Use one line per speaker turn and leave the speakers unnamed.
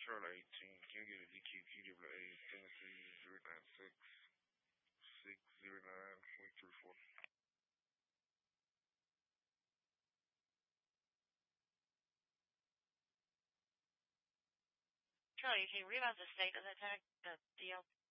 Charlotte 18. Can you get a DQ? Can you give it an A? Tennessee 096 609 834.
Charlie, can you read out the state of the attack, the deal?